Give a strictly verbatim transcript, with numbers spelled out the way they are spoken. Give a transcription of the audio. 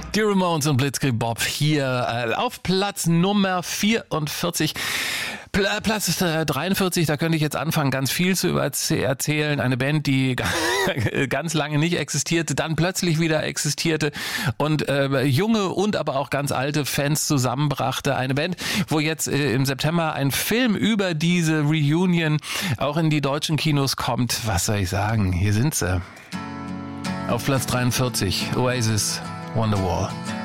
Die Ramones und Blitzkrieg Bob hier äh, auf Platz Nummer vierundvierzig. Pl- Platz dreiundvierzig, da könnte ich jetzt anfangen, ganz viel zu erzählen. Eine Band, die ganz lange nicht existierte, dann plötzlich wieder existierte und äh, junge und aber auch ganz alte Fans zusammenbrachte. Eine Band, wo jetzt äh, im September ein Film über diese Reunion auch in die deutschen Kinos kommt. Was soll ich sagen? Hier sind sie. Auf Platz dreiundvierzig, Oasis, Wonderwall.